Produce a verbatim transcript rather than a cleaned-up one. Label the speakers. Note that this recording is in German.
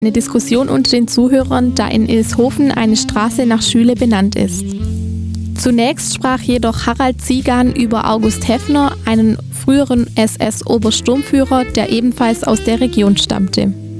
Speaker 1: Eine Diskussion unter den Zuhörern, da in Ilshofen eine Straße nach Schüle benannt ist. Zunächst sprach jedoch Harald Ziegan über August Heffner, einen früheren S S-Obersturmführer, der ebenfalls aus der Region stammte.